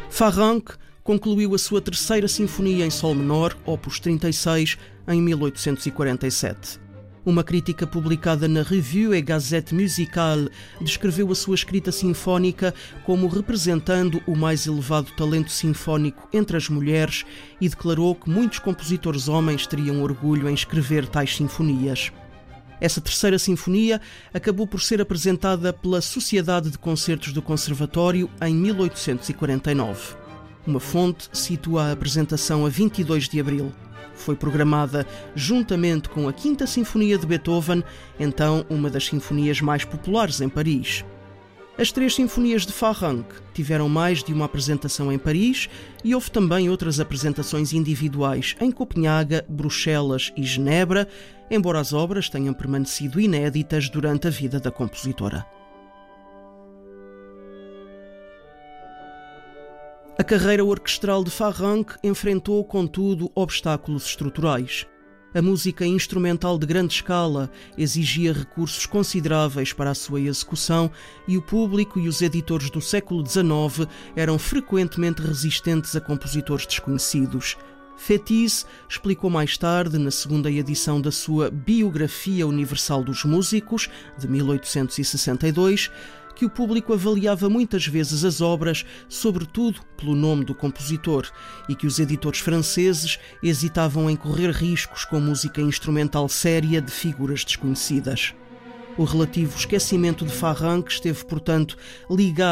Farranc concluiu a sua terceira sinfonia em sol menor, opus 36, em 1847. Uma crítica publicada na Revue et Gazette Musicale descreveu a sua escrita sinfónica como representando o mais elevado talento sinfónico entre as mulheres e declarou que muitos compositores homens teriam orgulho em escrever tais sinfonias. Essa terceira sinfonia acabou por ser apresentada pela Sociedade de Concertos do Conservatório em 1849. Uma fonte situa a apresentação a 22 de abril. Foi programada juntamente com a Quinta Sinfonia de Beethoven, então uma das sinfonias mais populares em Paris. As três sinfonias de Farranc tiveram mais de uma apresentação em Paris e houve também outras apresentações individuais em Copenhaga, Bruxelas e Genebra, embora as obras tenham permanecido inéditas durante a vida da compositora. A carreira orquestral de Farranc enfrentou, contudo, obstáculos estruturais. A música instrumental de grande escala exigia recursos consideráveis para a sua execução e o público e os editores do século XIX eram frequentemente resistentes a compositores desconhecidos. Fétis explicou mais tarde, na segunda edição da sua Biografia Universal dos Músicos, de 1862, que o público avaliava muitas vezes as obras, sobretudo pelo nome do compositor, e que os editores franceses hesitavam em correr riscos com música instrumental séria de figuras desconhecidas. O relativo esquecimento de Farranc esteve, portanto, ligado